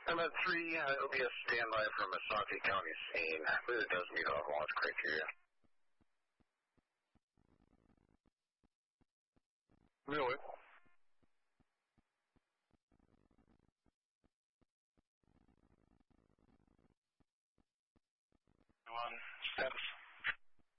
I'm at 3, it'll be a standby from Missaukee County scene. I believe it does meet all launch criteria. Really? On status